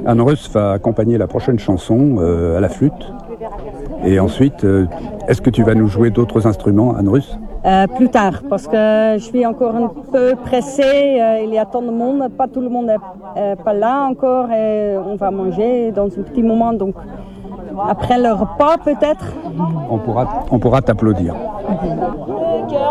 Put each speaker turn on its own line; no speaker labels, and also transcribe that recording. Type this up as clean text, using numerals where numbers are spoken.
Anne Russe va accompagner la prochaine chanson à la flûte. Et ensuite, est-ce que tu vas nous jouer d'autres instruments, Anne Russe ?
Plus tard, parce que je suis encore un peu pressée. Il y a tant de monde, pas tout le monde est pas là encore. Et on va manger dans un petit moment, donc après le repas peut-être.
On pourra t'applaudir.
Le cœur